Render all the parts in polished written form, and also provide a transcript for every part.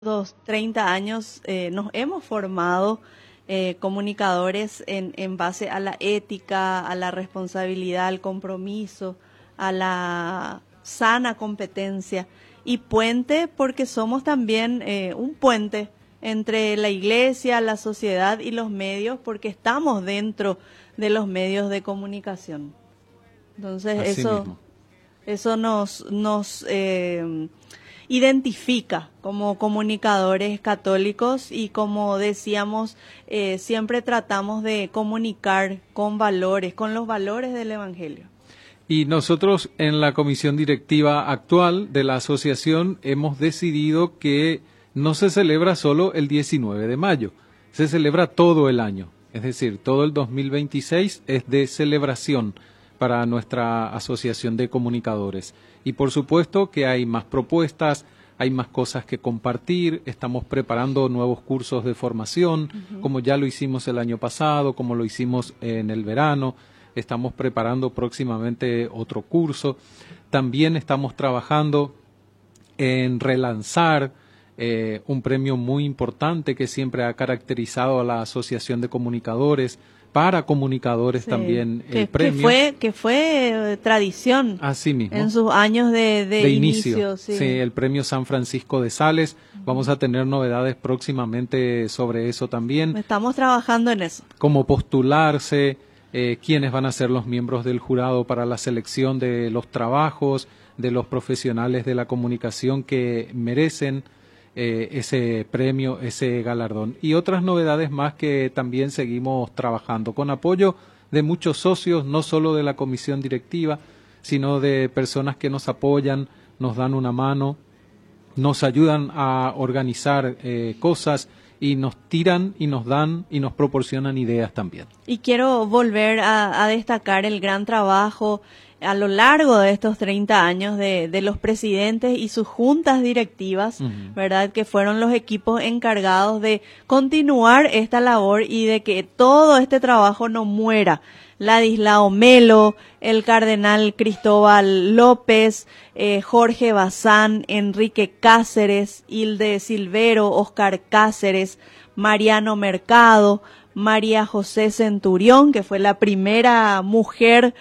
Los 30 años nos hemos formado comunicadores en base a la ética, a la responsabilidad, al compromiso, a la sana competencia y puente porque somos también un puente entre la iglesia, la sociedad y los medios porque estamos dentro de los medios de comunicación. Entonces eso nos identifica como comunicadores católicos y como decíamos, siempre tratamos de comunicar con valores, con los valores del Evangelio. Y nosotros en la comisión directiva actual de la asociación hemos decidido que no se celebra solo el 19 de mayo, se celebra todo el año, es decir, todo el 2026 es de celebración para nuestra asociación de comunicadores. Y por supuesto que hay más propuestas, hay más cosas que compartir, estamos preparando nuevos cursos de formación, como ya lo hicimos el año pasado, como lo hicimos en el verano, estamos preparando próximamente otro curso. También estamos trabajando en relanzar un premio muy importante que siempre ha caracterizado a la Asociación de Comunicadores, para comunicadores también el premio. Que fue tradición. Así mismo. En sus años de inicio. Sí, el premio San Francisco de Sales. Vamos a tener novedades próximamente sobre eso también. Estamos trabajando en eso. Cómo postularse, quiénes van a ser los miembros del jurado para la selección de los trabajos, de los profesionales de la comunicación que merecen ese premio, ese galardón y otras novedades más que también seguimos trabajando con apoyo de muchos socios, no solo de la comisión directiva, sino de personas que nos apoyan, nos dan una mano, nos ayudan a organizar cosas y nos tiran y nos dan y nos proporcionan ideas también. Y quiero volver a destacar el gran trabajo a lo largo de estos 30 años de los presidentes y sus juntas directivas, ¿verdad? Que fueron los equipos encargados de continuar esta labor y de que todo este trabajo no muera. Ladislao Melo, el cardenal Cristóbal López, Jorge Bazán, Enrique Cáceres, Hilde Silvero, Oscar Cáceres, Mariano Mercado, María José Centurión, que fue la primera mujer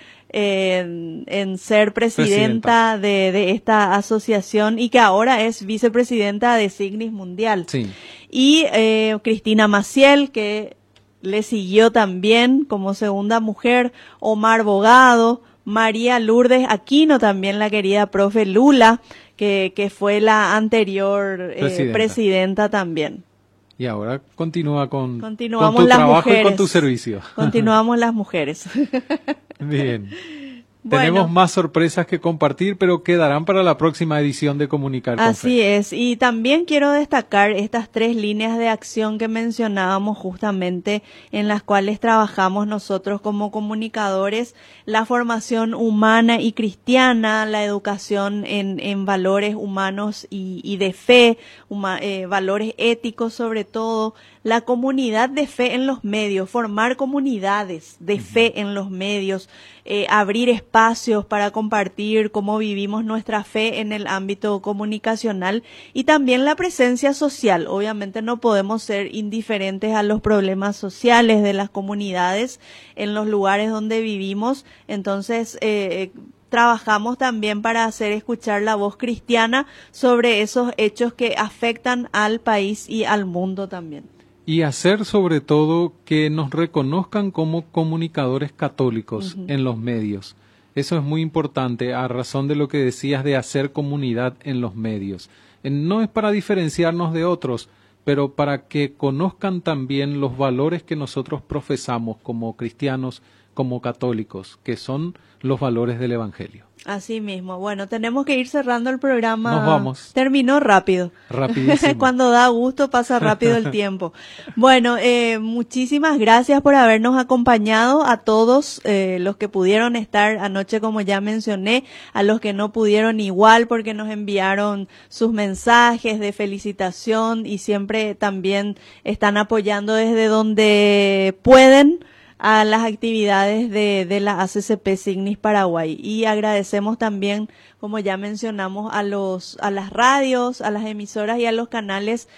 en ser presidenta de esta asociación y que ahora es vicepresidenta de Signis Mundial. Sí. Y Cristina Maciel, que le siguió también como segunda mujer, Omar Bogado, María Lourdes Aquino, también la querida profe Lula, que fue la anterior presidenta también. Y ahora continúa con tu las trabajo mujeres. Y con tu servicio. Continuamos las mujeres. Bien. Bueno, tenemos más sorpresas que compartir, pero quedarán para la próxima edición de Comunicar con Fe. Así es. Y también quiero destacar estas 3 líneas de acción que mencionábamos justamente en las cuales trabajamos nosotros como comunicadores. La formación humana y cristiana, la educación en valores humanos y de fe, valores éticos sobre todo, la comunidad de fe en los medios, formar comunidades de fe en los medios, abrir espacios para compartir cómo vivimos nuestra fe en el ámbito comunicacional y también la presencia social. Obviamente no podemos ser indiferentes a los problemas sociales de las comunidades en los lugares donde vivimos. Entonces, trabajamos también para hacer escuchar la voz cristiana sobre esos hechos que afectan al país y al mundo también. Y hacer sobre todo que nos reconozcan como comunicadores católicos en los medios. Eso es muy importante a razón de lo que decías de hacer comunidad en los medios. No es para diferenciarnos de otros, pero para que conozcan también los valores que nosotros profesamos como cristianos, como católicos, que son los valores del Evangelio. Así mismo. Bueno, tenemos que ir cerrando el programa. Nos vamos. Terminó rápido. Rapidísimo. Cuando da gusto pasa rápido el tiempo. Bueno, muchísimas gracias por habernos acompañado a todos los que pudieron estar anoche, como ya mencioné, a los que no pudieron igual porque nos enviaron sus mensajes de felicitación y siempre también están apoyando desde donde pueden a las actividades de la ACCP Signis Paraguay. Y agradecemos también, como ya mencionamos, a las radios, a las emisoras y a los canales